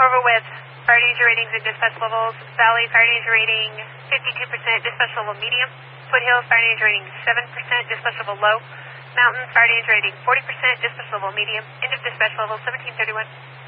Corvo with fire danger ratings and dispatch levels. Valley fire danger rating 52%, dispatch level medium. Foothills fire danger rating 7%, dispatch level low. Mountains fire danger rating 40%, dispatch level medium. End of dispatch level 1731.